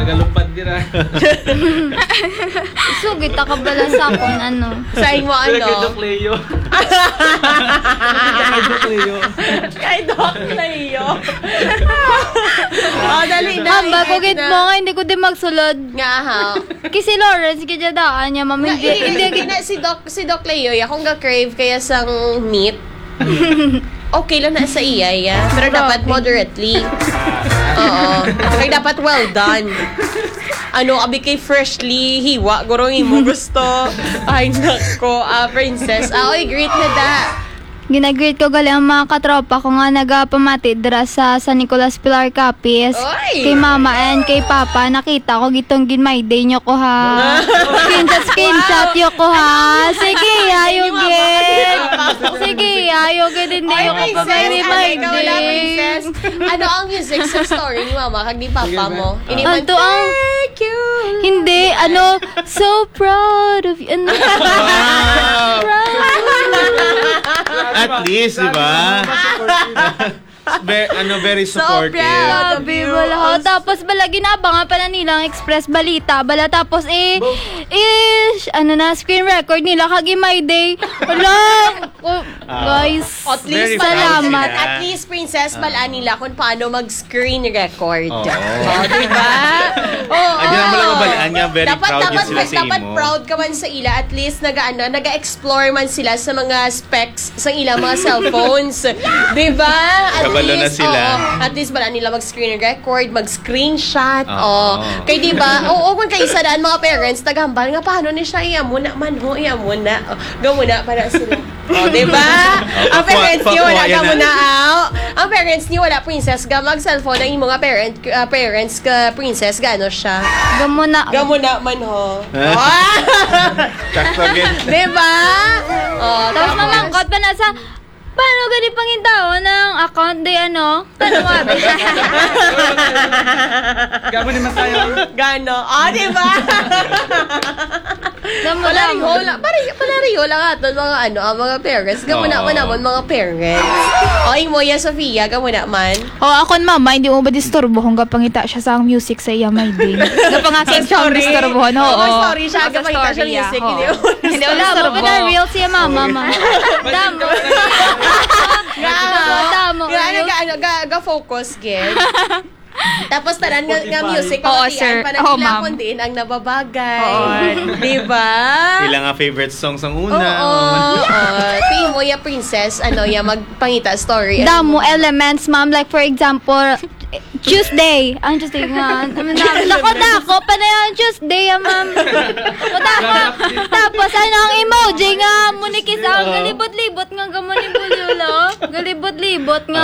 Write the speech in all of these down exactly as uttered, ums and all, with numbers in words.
Nagalupad din ah. Sugit ka bala sa akong ano. Sa'yo mo ano? Kay Doc Leo. Kay Doc Leo. Kay Doc Leo. Oh, dali na. Hamba ko git mo nga, hindi ko din magsulod. Nga ha. Kasi Lawrence, kaya daan niya, ma'am. Hindi, hindi, Hindi na si Doc, si Doc Leo, ya, kung ga-crave kaya sang meat, okay lang na sa iya, ya. Pero dapat moderately. Oo. Kaya dapat well done. Ano, abi kay freshly hiwa, gurong mo gusto. Ay, nako, ah, princess. Ah, oy, great na da. Ginagreet ko gali ang mga katropa ko nga nagapamati dira sa San Nicolas Pilar Capiz. Oy! Kay mama and kay papa, nakita ko gitong ginmay day nyo ko ha. Screenshot, screenshot yo ko ha. Sige, ayogin. Sige, ayogin din Oy, yung kapag-may ikaw wala, day. princess. Ano ang music sa story ni mama kag ni papa mo? Iniman, Anto ang... thank you. Hindi, ano, so proud of you. Ano? At least, di ba? Be, ano, very supportive. proud. Sabi wala. Tapos bala ginabangan pa na nilang express balita. Bala tapos eh, ish, ano na, screen record nila kagi my day. Wala. Oh, guys, At Very least, proud salamat. sila. At least, princess, balaan nila kung paano mag-screen record. Oo. Oh, diba? Oh, Ay, di naman lang mabalaan nga, very dapat, proud dapat, yun sila sa dapat imo. proud ka man sa ila. At least, nag-ano, nag-explore man sila sa mga specs sa ilang mga cellphones. Diba? At Kabalo na least, sila. oo, at least, balaan nila mag-screen record, mag-screenshot. Oo. Oh. Kaya diba? Oo, kung kayo sa daan mga parents, tagahambal nga, paano ni siya? Iya muna, man ho, iya muna. Oh, gamuna para sila. Oh, diba? Ang parents niyo wala ka muna out. Ang parents niyo wala princess ga mag cellphone ang imong parent uh, parents ka princess gano siya. gamo na. Gamuna man ho. Huh? Oh. Sakto again. Diba? Oh, Tapos mamangkot pa na sa, paano gani pangintao ng account di ano? Tanong nga ba? Gamo naman tayo. Gano? Ah, diba? Gamo Wala na. rin ho lang. Wala rin ho lang ato mga ano, ang mga parents. Gamuna Oo. man naman mga parents. O, imo ya Sofia, gamuna man. Oh, ako mama, hindi mo ba disturbo kung gapangita siya sa music sa iya may day. Gapangakit siya ang disturbo, no? Oo, Oo. sorry siya. Sa Gamita siya story, ah. music. Oo. Hindi mo. Hindi mo Wala mo disturbo. ba na real siya mama, mama. Damo. Nga, Damo. nga, ano, ga, ano, ga, ga focus, Ged. Tapos tanan nga, nga music, Oo, pamatian, sir. pa Oo, nagila ma'am. ko din ang nababagay. Oo. Diba? Sila nga favorite songs ang Oo, una. oo. Tingin mo, ya princess, ano, ya magpangita story. Damo elements, ma'am. Like for example, Tuesday. Ang Tuesday nga. Dako, dako pa na yan. Tuesday, ah, ma'am. O, dako. Tapos, ano ang emoji nga. Munikis ang galibot-libot nga. Gamunibulo. Galibot-libot nga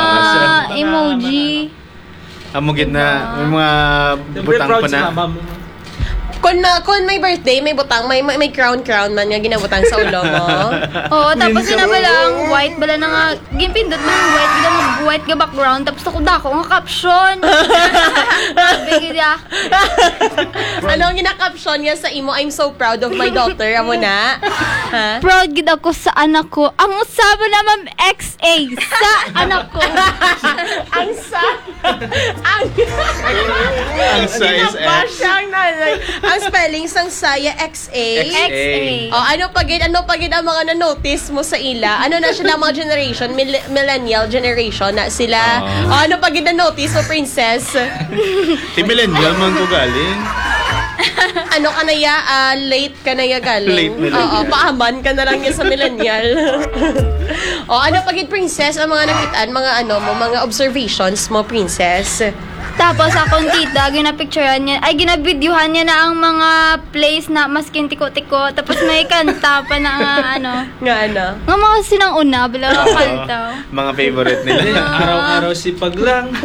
emoji. Amugit na, may mga Siyempre butang proud pa si na. mama mo. Kung, na, kung may birthday, may butang, may, may, may crown-crown man nga ginabutang sa ulo mo. Oo, tapos yun na bala ang white. Bala na nga. Gimpindot mo yung white. Gila mag white ga background. Tapos ako dako nga caption. Bigil ya. Ano ang ginakaption niya sa imo? I'm so proud of my daughter. Amo na? Ha? Proud gid ako sa anak ko. Ang usaba na ma'am X A sa anak ko. Ang sa... Ang... Ang size X. Siyang nanay. Ang spelling sang saya X A. X A. Oh, ano pagid ano pagid ang mga na-notice mo sa ila? Ano na siya na mga generation, mil- millennial generation na sila. Oh. Oh, ano pagid na-notice mo, princess? Ti millennial man ko galing. Ano ka na ya? Ah, late ka na ya galing. Late millennial. Oo, paaman ka na lang ya sa millennial. Oh, ano pagid princess ang mga nakitaan, mga ano mo, mga observations mo, princess? Tapos akong tita, ginapicturean niya, ay ginabidyohan niya na ang mga place na maskin tiko-tiko. Tapos may kanta pa na nga, ano. Nga ano? Nga mga sinang una, bila mga kanta. Mga favorite nila. Araw-araw sipag lang.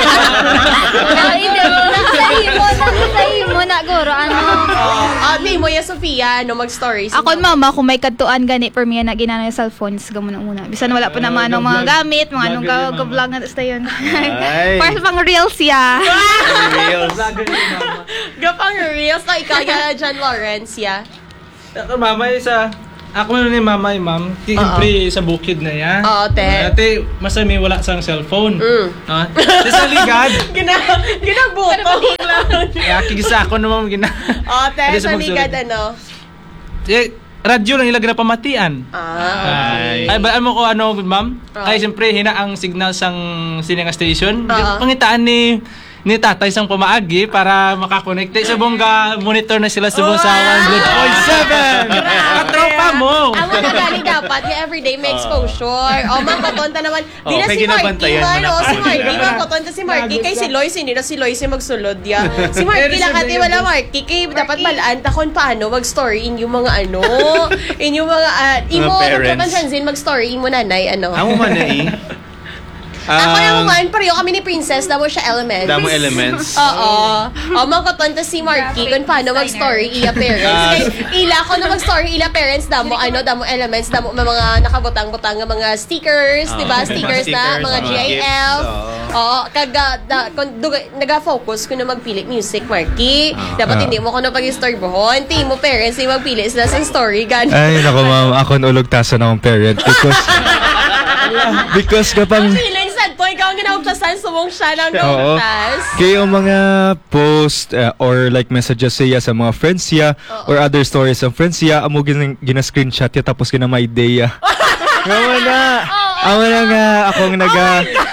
Wala, hindi. Nasahi mo, nasahi mo na, guro, ano. Ah, di mo ya Sofia, ano mag-stories. Ako mama, kung may kadtuan gani per miya na ginana yung cellphones, gamo na una. Bisan wala pa naman ang mga gamit, mga anong Vlogger ni ka-vlog na tapos yun. Ay. Para pang reels siya. Reels. Vlogger ni mama. Gapang reels na ikaw ya John Lawrence, ya. Ako, mama, isa. Ako na ni mama ay ma'am. Siyempre sa bukid na yan. Oo, te. Ate, masami wala sang cellphone. Mm. Ah, di sa ligad. Gina, ginabuto. Kaya kigisa ako naman gina. Oh, te, Ano sa sa ligad, magsulod? ano? Eh, radyo lang ilag na pamatian. Ah, Ay. Ay, ba mo ko ano, ma'am? Oo. Kaya siyempre, hina ang signal sang sininga station. Oo. Pangitaan ni ni tatay sang pamaagi para makakonect. Sa bongga, monitor na sila sa buong sa one hundred point seven. Katropa mo. Amo na galing dapat nga everyday may exposure. O, mga katonta naman. Di Oh, na kaya si Marky ginabantayan man. mo na O, si kami. Marky, mga katonta si Marky. Kay si Lois, hindi na si Lois yung magsulod ya. Si Marky lahat eh, wala Marky. Kay dapat malaan ta kung paano mag-story in yung mga ano. In yung mga, uh, imo, Mga parents. kapansansin, mag-story imo nanay, ano. Amo man na eh. Ako Um, naman, pareho kami ni Princess, damo siya elements. Damo elements. Oo. O, mga katonta si Marky kung paano mag-story iya parents. Ah. Kay ila ko na mag-story ila parents, damo ano, damo elements, damo may mga nakabutang-butang nga mga stickers, di ba? Ah. Stickers na, Stickers, mga mga G I F. gifts, Oo, kaga, da, kung duga- naga-focus ko na magpili music, Marky. Dapat hindi mo ko na pag-istorbohon. Ti mo parents, di magpili sila sa story, gan. Ay, nako ma'am, ako nulugtasan akong parent because because kapag Feeling sad po, ikaw ang ginaugtasan, sumong siya ng Oo. naugtas. kayo mga post uh, or like messages siya sa mga friends siya or other stories ng friends siya, amo gina, gina-screenshot ya tapos gina may idea. Amo na. Amo na nga akong naga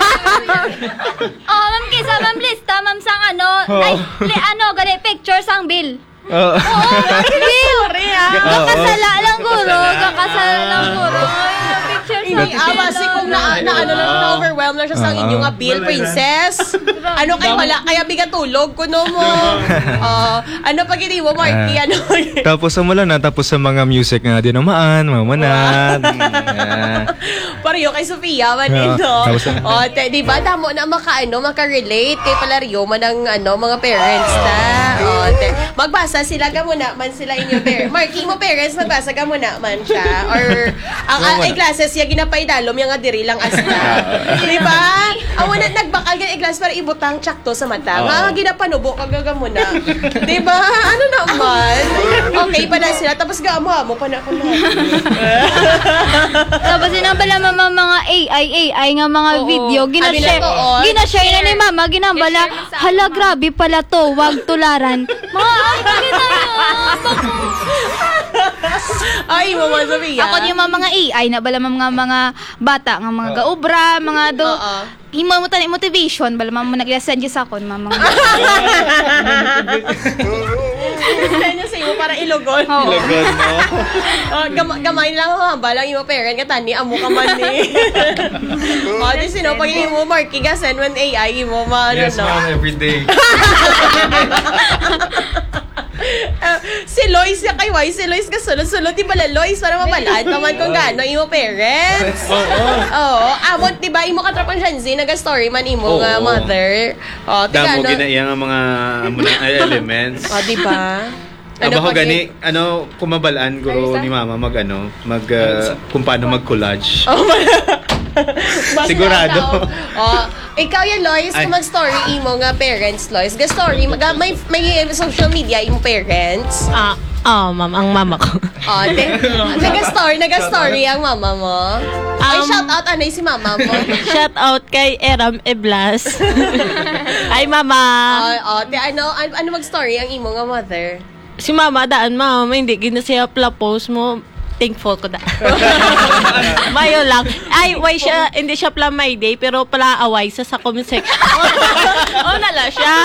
Oh, ma'am, kisa, ma'am, lista, ma'am, sang ano, Oo. ay, li, ano, gani, picture sang bill. Oo. Oo, bill. Sorry ah. Kakasala lang guro, kakasala lang guro. Ay, picture sang Hindi, bill. awa si kung na, na ano lang, na-overwhelm lang siya sa Oo. inyo nga bill, princess. Ano kay wala, kaya bigat tulog ko no mo. Ah, ano pag hindi mo, Marky, Ah. ano? Tapos sa mula na tapos sa mga music nga dinamaan, mamanat. Ah. Pareho kay Sofia man Oo. ito. Tapos ang- Oh, te, di ba damo na maka ano, maka-relate kay Palario man ang ano, mga parents na. Oh, te, magbasa sila ka muna man sila inyo parents. Marky mo parents magbasa ka muna man siya or ang ang ay classes ya ginapaydalom yung nga diri lang asta. Di ba? Ang wala nagbakal gan class para ibutang tsakto sa mata. Nga ginapanubo ka gaga muna. Di ba? Ano naman? Okay pa na sila tapos gaamo mo pa na ko na. Tapos sinambala mama mga A I, A I nga mga Oo. video. Gina-share, Sabi na to, oh. gina-share na ni mama, ginambala, hala, grabe pala to, wag tularan. Mga, ay, bakit na yun? Ay, Mama Sofia. Ako yung mga A I na bala mga mga bata nga mga gaobra, mga do. Oo. Imo mo tani motivation bala mga nag-send sa akon mga mga. Kanya sa iyo para ilugon. Oo. Lagod, no? Oh, gam- gamay lang mga balang imo parent ka tani amo ka man ni. Oh, di sino pag imo Marky ka send when A I imo ma ano Yes, no. ma'am, every day. Uh, si Lois ya kay Wai, si Lois ka sulod-sulod di bala Lois para mabalaan naman kung gaano imo parents. Oo. Oo, amon di ba imo katrapang Shanzi naga-story man imo nga Oo. mother. Oh, di Damo ano. ginaiya nga mga amo na ay, elements. Oh, di ba? Aba ko pag- gani, ano, kumabalaan guro ni mama mag ano, mag uh, kung paano mag-collage. Oh, Mas Sigurado. tao. Oh, ikaw yan, Lois, kung Ay. mag-story imo nga parents, Lois. Ga-story, mag may, may social media imo parents. Ah, oh, ma'am, ang mama ko. Oh, te, nag-story, nag-story ang mama mo. Ay, Um, shout out, anay si mama mo. Shout out kay Eram Eblas. Ay, mama. Oh, oh, te, ano, ano, ano mag-story ang imo nga mother? Si mama daan, mama, hindi ginasiya pla-post mo. Thankful ko da. Mayo lang. Ay, why siya, hindi siya pala my day, pero pala away sa sa comment section. Oh, nala siya.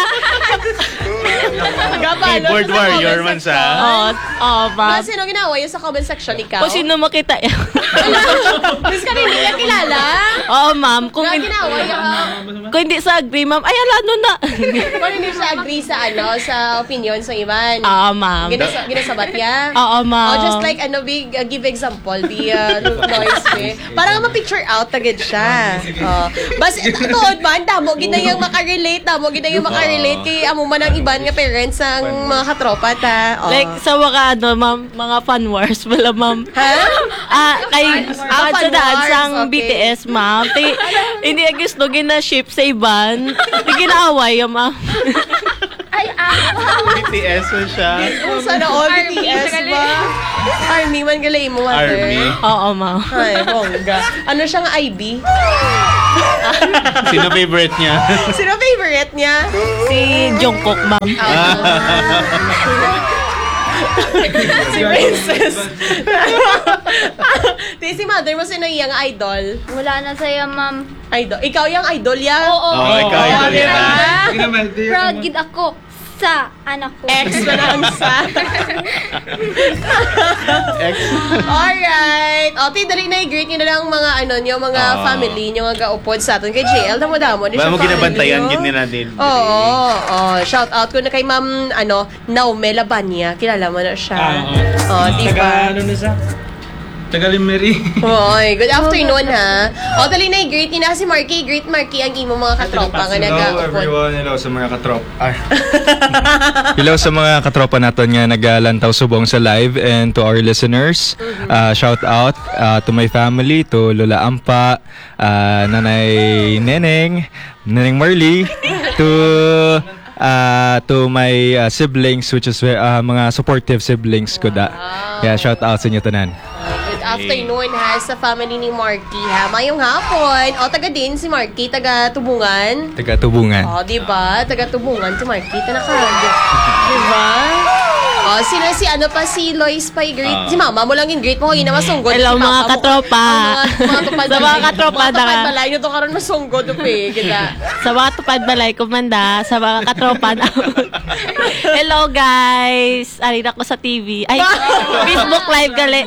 Gabalo Keyboard sa warrior comment man sa. section. Oh, oh, Ba, ba. sino ginawa yun sa comment section, ikaw? Kung sino makita yan. Mas ka rin hindi ka kilala? Oo, ma'am. Kung, Nga hin- ginawa yun. kung hindi sa agree, ma'am, ay, ala, ano na. Kung hindi siya agree sa ano, sa opinion sa iban. Oo, ma'am. Ginasa, ginasabat niya? Oo, ma'am. Oh, just like, ano, big, uh, give example, the uh, noise, eh. Para nga ma-picture out agad siya. Oh. Bas, tuod man, damo, ginayang makarelate, damo, ginayang makarelate kay amo man ang iban nga parents ang mga katropa, ta. Oh. Like, sa mga, ano, ma'am, mga fan wars, wala, ma'am. ha? Ah, kay Ah, ah, sa fan daan wars, sang okay. B T S, ma'am. Ti, hindi ang gusto gina-ship sa iban. Di ginaaway, ah, ma'am. B T S mo siya. Kung sana all B T S ba? Army man galay mo, mother. Army. Oo, ma'am. Ay, bongga. Ano siya nga I B? Sino favorite niya? Sino favorite niya? Si Jungkook, ma'am. Si Princess. Di, si mother mo, sino iyang idol? Wala na sa'yo, ma'am. Idol. Ikaw yung idol ya? Oo. Oo, ikaw Oo, idol diba? yan. Proud gid ako sa anak ko. Ex na lang sa. Ex. Alright. O, ti, dali na i-greet nyo na lang mga ano nyo, mga Oo. family nyo, mga gaupod sa atin. Kay J L, damo-damo. di Ba siya mo ginabantayan family, gid no? nila din. Oo, oh, shout out ko na kay Ma'am ano, Naume Labanya. Kilala mo na siya. Oh, di ba? Taga ano na siya? Taga Limeri. Oy, good afternoon ha. O, dali na i-greet nyo na si Marky. Greet Marky ang imo mga katropa nga Hello nag-upod. everyone, hello sa mga katropa. Ay. Hello sa mga katropa natin nga nagalantaw subong sa live and to our listeners. Uh, shout out uh, to my family, to Lola Ampa, uh, Nanay Neneng, Neneng Marley, to uh, to my uh, siblings which is uh, mga supportive siblings ko da. Yeah, shout out sa inyo tanan. Good afternoon ha sa family ni Marky ha. Mayong hapon. O, taga din si Marky, taga Tubungan. Taga Tubungan. O, di ba? Taga Tubungan si Marky. Tanakag. Di ba? O, sino si ano pa si Lois pa i-greet? Ah. Si mama mo lang i-greet mo. Ina masunggod. Hello, si papa mga mo. katropa. Ang mga, mga tupad Sa mga katropa, Mga tupad da. balay. Ito karon masunggod. Upi. Kita. Sa mga tupad balay, kumanda. Sa mga katropa na. Hello, guys. Arin ako sa T V. Ay, Facebook Live gali.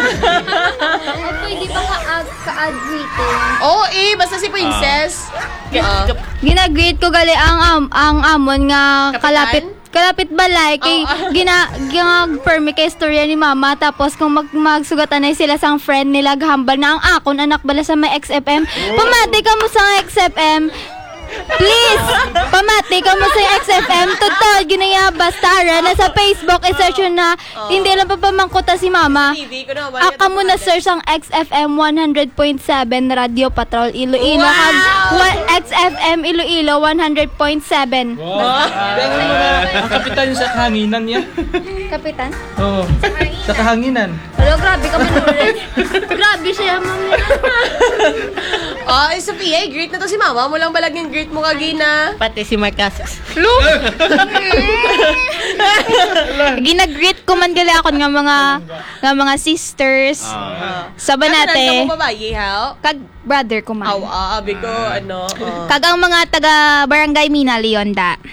Ay, pwede ba ka-add ka-add greeting? Oo, eh. Basta si Princess. Oo. Gina-greet ko gali ang am, ang amon nga Kapitan? kalapit kalapit balay kay Oo. gina gina permi kay istorya ni mama tapos kung mag magsugatan na sila sang friend nila gahambal na ang akon anak bala sa may X F M. Pamati ka mo sa X F M. Please, pamati ka mo sa X F M. Totoo, ginayabas tara na sa Facebook i-search yun na hindi lang pa pamangkuta si mama. T V ko naman. Aka mo na search ang X F M one hundred point seven Radio Patrol Iloilo. Wow! Kag wa- X F M Iloilo one hundred point seven. Ang kapitan yung sa kahanginan niya. Kapitan? Oo. Sa kahanginan. Hello, grabe ka manulit. Grabe siya, ma'am. Oh, Sophia, greet na to si mama. Mo lang balag yung greet mo kagina. Pati si Marcas. Ginag-greet ko man gali ako nga mga nga mga sisters. Sa Ano ka banate. mo babayi, ha? Kag brother ko man. Aw, ah, abi ko, ano. oh. Kag ang mga taga Barangay Mina Leonda.